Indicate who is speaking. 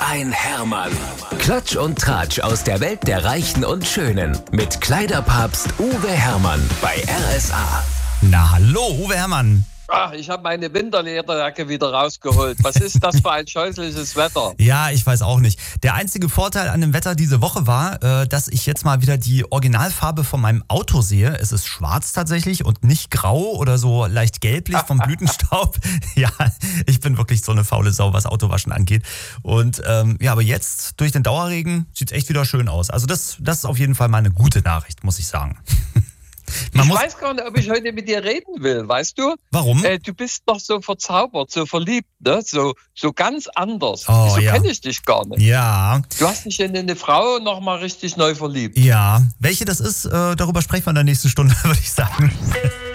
Speaker 1: ein Hermann. Klatsch und Tratsch aus der Welt der Reichen und Schönen. Mit Kleiderpapst Uwe Hermann bei RSA.
Speaker 2: Na hallo, Uwe Hermann.
Speaker 3: Ach, ich habe meine Winterlederjacke wieder rausgeholt. Was ist das für ein scheußliches Wetter?
Speaker 2: Ja, ich weiß auch nicht. Der einzige Vorteil an dem Wetter diese Woche war, dass ich jetzt mal wieder die Originalfarbe von meinem Auto sehe. Es ist schwarz tatsächlich und nicht grau oder so leicht gelblich vom Blütenstaub. Ja, ich bin wirklich so eine faule Sau, was Autowaschen angeht. Und aber jetzt durch den Dauerregen sieht es echt wieder schön aus. Also das ist auf jeden Fall mal eine gute Nachricht, muss ich sagen.
Speaker 3: Ich weiß gar nicht, ob ich heute mit dir reden will, weißt du?
Speaker 2: Warum?
Speaker 3: Du bist doch so verzaubert, so verliebt, ne? So ganz anders.
Speaker 2: Oh,
Speaker 3: Wieso
Speaker 2: ja.
Speaker 3: kenne ich dich gar nicht?
Speaker 2: Ja.
Speaker 3: Du hast dich in eine Frau nochmal richtig neu verliebt.
Speaker 2: Ja. Welche das ist, darüber sprechen wir in der nächsten Stunde, würde ich sagen.